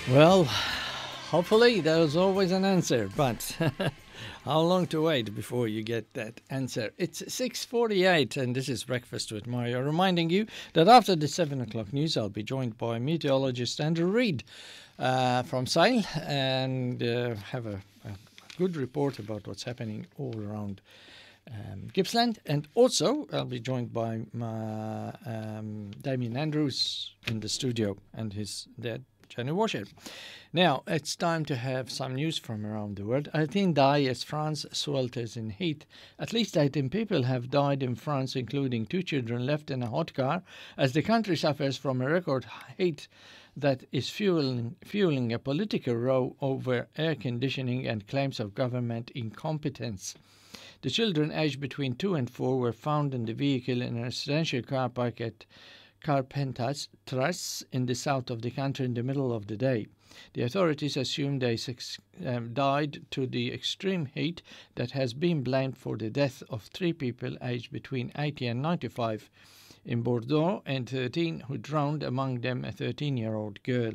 Well, hopefully there's always an answer, but how long to wait before you get that answer? It's 6:48 and this is Breakfast with Mario, reminding you that after the 7 o'clock news I'll be joined by meteorologist Andrew Reid from SAIL and have a good report about what's happening all around Gippsland. And also I'll be joined by Damien Andrews in the studio and his dad, Jenny Washer. Now, it's time to have some news from around the world. 18 die as France swelters in heat. At least 18 people have died in France, including 2 children left in a hot car, as the country suffers from a record heat that is fueling a political row over air conditioning and claims of government incompetence. The children aged between 2 and 4 were found in the vehicle in a residential car park at Carpentras in the south of the country in the middle of the day. The authorities assume they died to the extreme heat that has been blamed for the death of 3 people aged between 80 and 95 in Bordeaux and 13 who drowned, among them a 13-year-old girl.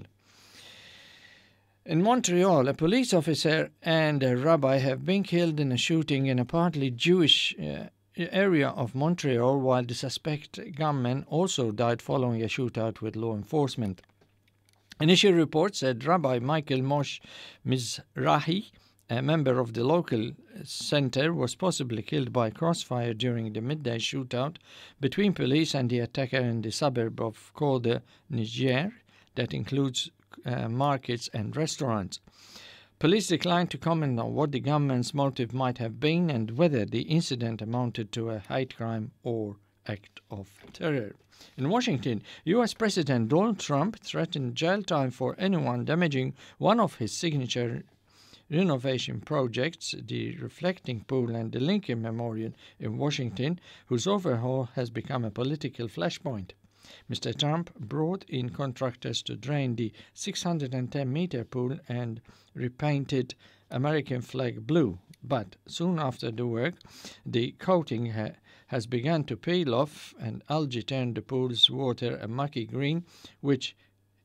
In Montreal, a police officer and a rabbi have been killed in a shooting in a partly Jewish area of Montreal, while the suspect gunman also died following a shootout with law enforcement. Initial reports said Rabbi Michael Moshe Mizrahi, a member of the local center, was possibly killed by crossfire during the midday shootout between police and the attacker in the suburb of Côte de Niger that includes markets and restaurants. Police declined to comment on what the gunman's motive might have been and whether the incident amounted to a hate crime or act of terror. In Washington, U.S. President Donald Trump threatened jail time for anyone damaging one of his signature renovation projects, the Reflecting Pool and the Lincoln Memorial in Washington, whose overhaul has become a political flashpoint. Mr. Trump brought in contractors to drain the 610-meter pool and repainted American flag blue. But soon after the work, the coating has begun to peel off and algae turned the pool's water a mucky green, which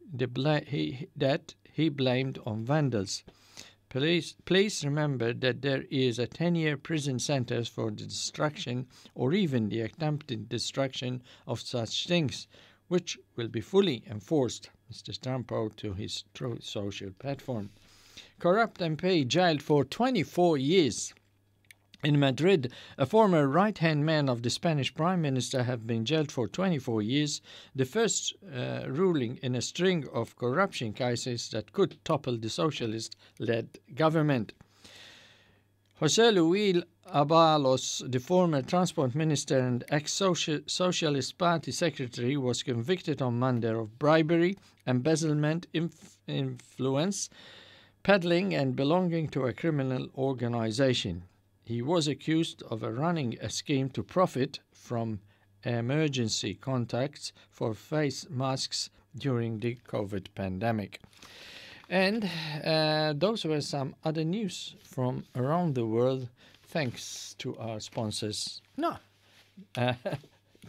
he blamed on vandals. Please remember that there is a 10-year prison sentence for the destruction or even the attempted destruction of such things, which will be fully enforced, Mr. Trump wrote to his Truth Social platform. Corrupt MP jailed for 24 years. In Madrid, a former right-hand man of the Spanish Prime Minister has been jailed for 24 years, the first ruling in a string of corruption cases that could topple the socialist-led government. José Luis Abalos, the former transport minister and ex-Socialist Party secretary, was convicted on Monday of bribery, embezzlement, influence, peddling and belonging to a criminal organization. He was accused of running a scheme to profit from emergency contacts for face masks during the COVID pandemic. And those were some other news from around the world, thanks to our sponsors.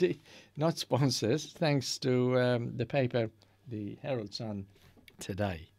Not sponsors, thanks to the paper, the Herald Sun, today.